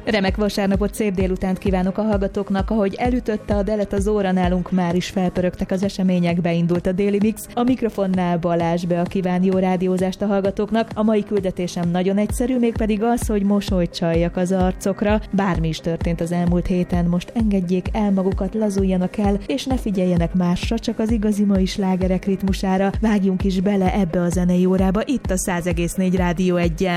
Remek vasárnapot, szép délutánt kívánok a hallgatóknak, ahogy elütötte a delet az óra, nálunk már is felpörögtek az események, beindult a Daily Mix. A mikrofonnál Balázs Bea kíván jó rádiózást a hallgatóknak. A mai küldetésem nagyon egyszerű, mégpedig az, hogy mosolyt csaljak az arcokra. Bármi is történt az elmúlt héten, most engedjék el magukat, lazuljanak el, és ne figyeljenek másra, csak az igazi mai slágerek ritmusára. Vágjunk is bele ebbe a zenei órába, itt a 100,4 Rádió 1-en.